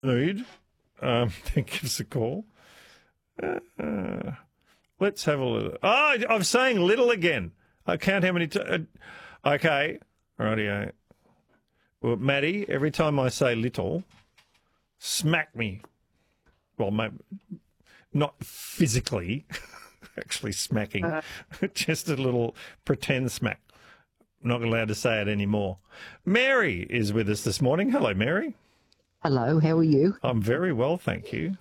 Snood, then give us a call. Let's have a look. Oh, I'm saying little again. I count how many times. Okay, rightio. Well, Maddie, every time I say little, smack me. Well, not physically, actually smacking, just a little pretend smack. I'm not allowed to say it anymore. Mary is with us this morning. Hello, Mary. Hello, how are you? I'm very well, thank you.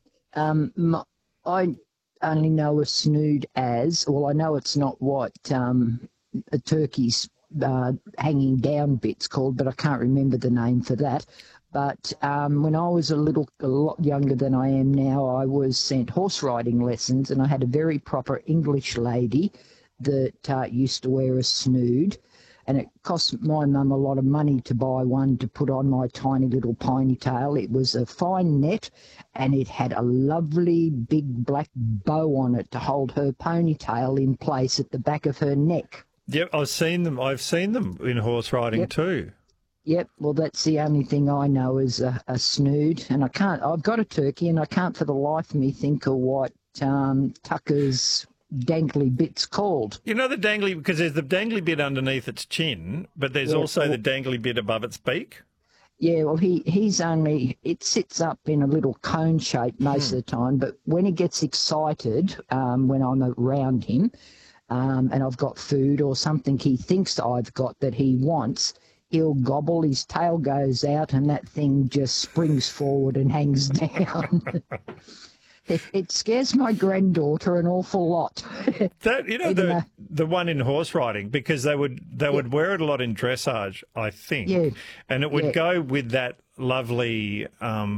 I only know a snood as, well, I know it's not what a turkey's hanging down bit's called, but I can't remember the name for that. But when I was a lot younger than I am now, I was sent horse riding lessons, and I had a very proper English lady that used to wear a snood. And it cost my mum a lot of money to buy one to put on my tiny little ponytail. It was a fine net, and it had a lovely big black bow on it to hold her ponytail in place at the back of her neck. Yep, I've seen them. I've seen them in horse riding too. Yep, well, that's the only thing I know is a snood. And I've got a turkey, and I can't for the life of me think of what Tucker's dangly bit's called. You know the dangly, because there's the dangly bit underneath its chin, but there's also the dangly bit above its beak. Yeah, well, it sits up in a little cone shape most of the time, but when he gets excited, when I'm around him, and I've got food or something he thinks I've got that he wants, he'll gobble, his tail goes out, and that thing just springs forward and hangs down. It scares my granddaughter an awful lot. That the one in horse riding, because they would wear it a lot in dressage, I think, and it would go with that lovely